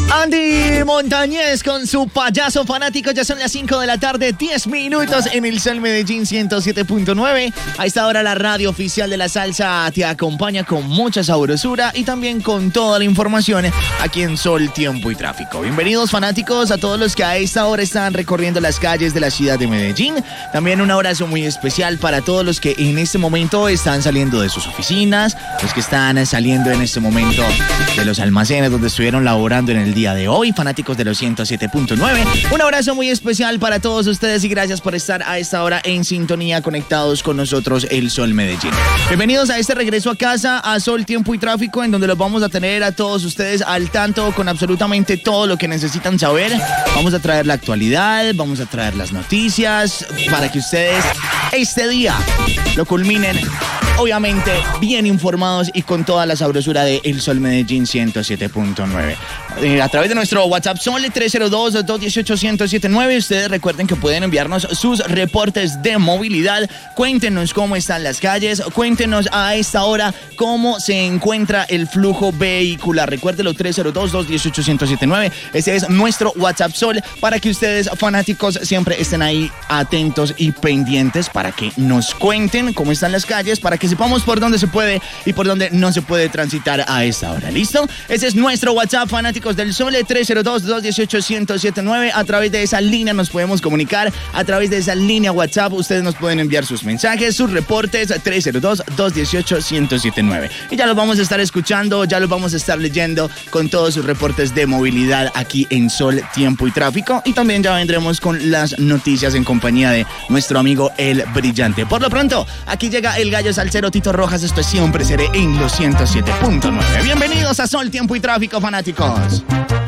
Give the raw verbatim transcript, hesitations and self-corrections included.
Andy Montañez con su payaso fanático. Ya son las cinco de la tarde, diez minutos en el Sol Medellín ciento siete punto nueve. A esta hora la radio oficial de la salsa te acompaña con mucha sabrosura y también con toda la información aquí en Sol, Tiempo y Tráfico. Bienvenidos fanáticos a todos los que a esta hora están recorriendo las calles de la ciudad de Medellín. También un abrazo muy especial para todos los que en este momento están saliendo de sus oficinas, los que están saliendo en este momento de los almacenes donde estuvieron laborando en el día de hoy, fanáticos de los ciento siete punto nueve. Un abrazo muy especial para todos ustedes y gracias por estar a esta hora en sintonía, conectados con nosotros, el Sol Medellín. Bienvenidos a este regreso a casa, a Sol, Tiempo y Tráfico, en donde los vamos a tener a todos ustedes al tanto con absolutamente todo lo que necesitan saber. Vamos a traer la actualidad, vamos a traer las noticias para que ustedes este día lo culminen, obviamente, bien informados y con toda la sabrosura de El Sol Medellín ciento siete punto nueve. Eh, a través de nuestro WhatsApp Sol tres cero dos, dos uno ocho, uno cero siete nueve. Ustedes recuerden que pueden enviarnos sus reportes de movilidad. Cuéntenos cómo están las calles. Cuéntenos a esta hora cómo se encuentra el flujo vehicular. Recuérdenlo, tres cero dos, dos uno ocho, uno cero siete nueve. Ese es nuestro WhatsApp Sol para que ustedes, fanáticos, siempre estén ahí atentos y pendientes para que nos cuenten cómo están las calles, para que sepamos por dónde se puede y por dónde no se puede transitar a esta hora. ¿Listo? Ese es nuestro WhatsApp, fanáticos del Sol, tres cero dos, dos uno ocho, uno cero siete nueve. A través de esa línea nos podemos comunicar. A través de esa línea WhatsApp ustedes nos pueden enviar sus mensajes, sus reportes, tres cero dos, dos uno ocho, uno cero siete nueve. Y ya los vamos a estar escuchando, ya los vamos a estar leyendo con todos sus reportes de movilidad aquí en Sol, Tiempo y Tráfico. Y también ya vendremos con las noticias en compañía de nuestro amigo El Brillante. Por lo pronto, aquí llega el gallo salsero Tito Rojas. Esto es Siempre Seré en los ciento siete punto nueve. Bienvenidos a Sol, Tiempo y Tráfico, fanáticos.